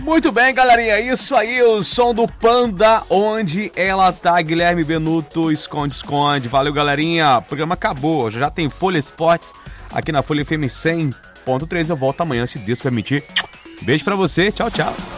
Muito bem, galerinha, isso aí, o som do Panda, onde ela tá, Guilherme Benuto, esconde. Valeu, galerinha, o programa acabou, já tem Folha Esportes aqui na Folha FM 100.3, eu volto amanhã, se Deus permitir. Beijo pra você, tchau.